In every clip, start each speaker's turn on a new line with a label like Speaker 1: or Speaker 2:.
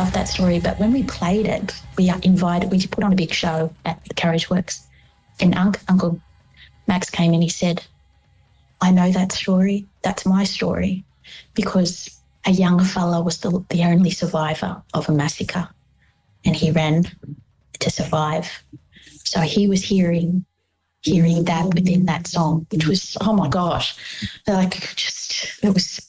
Speaker 1: love that story. But when we played it, we put on a big show at the Carriage Works, and Uncle Max came and he said, I know that story. That's my story, because a young fella was the only survivor of a massacre, and he ran to survive. So he was hearing that within that song, which was, oh my gosh, it was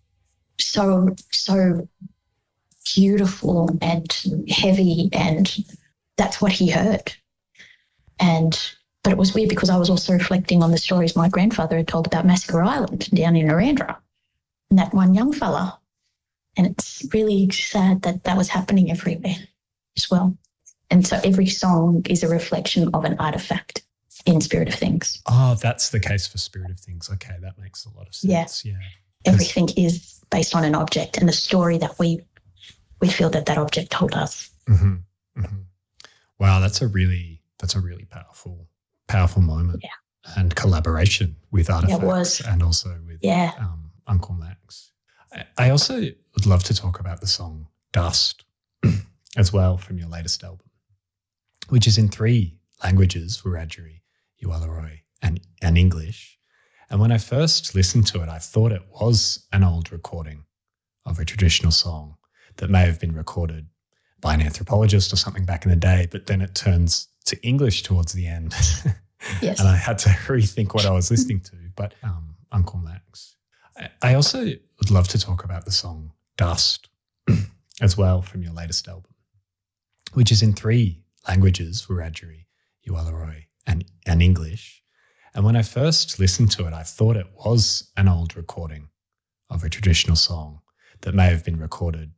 Speaker 1: so beautiful and heavy, and that's what he heard. But it was weird because I was also reflecting on the stories my grandfather had told about Massacre Island down in Narrandera, and that one young fella. And it's really sad that was happening everywhere as well. And so every song is a reflection of an artifact in Spirit of Things.
Speaker 2: Oh, that's the case for Spirit of Things. Okay, that makes a lot of sense. Yeah.
Speaker 1: Everything is based on an object and the story that we feel that object told us.
Speaker 2: Mm-hmm. Mm-hmm. Wow, that's a really powerful moment.
Speaker 1: Yeah.
Speaker 2: And collaboration with artifacts.
Speaker 1: It was.
Speaker 2: And also with Uncle Max. I also would love to talk about the song Dust as well from your latest album, which is in 3 languages, Wiradjuri, Yuwalurroi, and English. And when I first listened to it, I thought it was an old recording of a traditional song that may have been recorded by an anthropologist or something back in the day, but then it turns to English towards the end.
Speaker 1: Yes.
Speaker 2: And I had to rethink what I was listening to. But Uncle Max. I also would love to talk about the song Dust as well from your latest album, which is in 3 languages, Wiradjuri, Yuwalurroi, and English. And when I first listened to it, I thought it was an old recording of a traditional song that may have been recorded